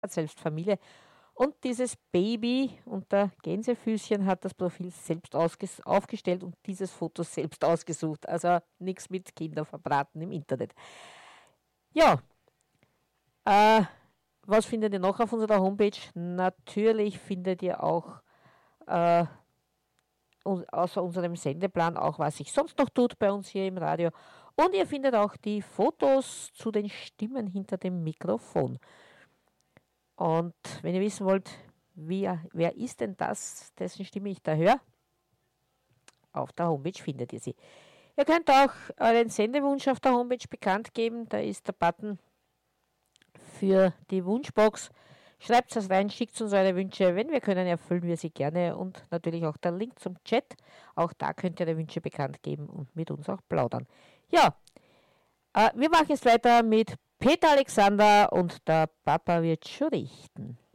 hat selbst Familie. Und dieses Baby unter Gänsefüßchen hat das Profil selbst aufgestellt und dieses Foto selbst ausgesucht. Also nichts mit Kinder verbraten im Internet. Ja, äh, was findet ihr noch auf unserer Homepage? Natürlich findet ihr auch äh, außer unserem Sendeplan auch, was sich sonst noch tut bei uns hier im Radio. Und ihr findet auch die Fotos zu den Stimmen hinter dem Mikrofon. Und wenn ihr wissen wollt, wer ist denn das, dessen Stimme ich da höre, auf der Homepage findet ihr sie. Ihr könnt auch euren Sendewunsch auf der Homepage bekannt geben. Da ist der Button für die Wunschbox. Schreibt es rein, schickt uns eure Wünsche. Wenn wir können, erfüllen wir sie gerne. Und natürlich auch der Link zum Chat. Auch da könnt ihr eure Wünsche bekannt geben und mit uns auch plaudern. Ja, wir machen jetzt weiter mit Peter Alexander und der Papa wird schon richten.